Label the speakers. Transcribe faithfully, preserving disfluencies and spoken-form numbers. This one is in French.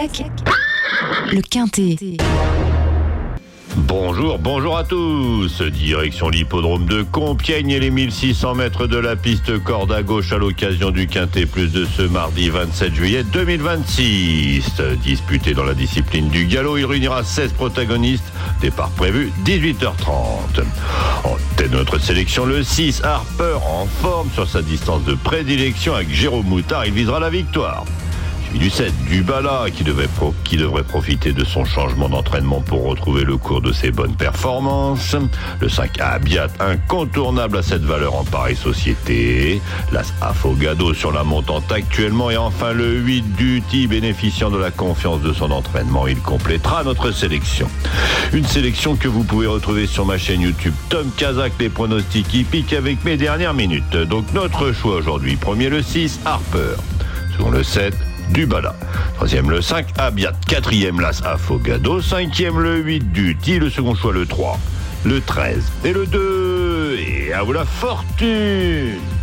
Speaker 1: avec le Quintet.
Speaker 2: Bonjour, bonjour à tous. Direction l'hippodrome de Compiègne et les mille six cents mètres de la piste corde à gauche à l'occasion du Quintet Plus de ce mardi vingt-sept juillet deux mille vingt-six. Disputé dans la discipline du galop, il réunira seize protagonistes. Départ prévu dix-huit heures trente. En tête de notre sélection, le six Harper en forme sur sa distance de prédilection avec Jérôme Moutard. Il visera la victoire. Du sept, Dubala, qui, devait pro- qui devrait profiter de son changement d'entraînement pour retrouver le cours de ses bonnes performances. Le cinq, Abiat, incontournable à cette valeur en pareille société. L'As Afogado sur la montante actuellement. Et enfin le huit, Duty, bénéficiant de la confiance de son entraînement. Il complétera notre sélection. Une sélection que vous pouvez retrouver sur ma chaîne YouTube Tom Kazak, les pronostics hippiques avec mes dernières minutes. Donc notre choix aujourd'hui. Premier le six, Harper. Second le sept, Dubala. Troisième le cinq, Abiat. Quatrième l'As Afogado. Cinquième le huit, Duty. Le second choix le trois, le treize et le deux. Et à vous la fortune!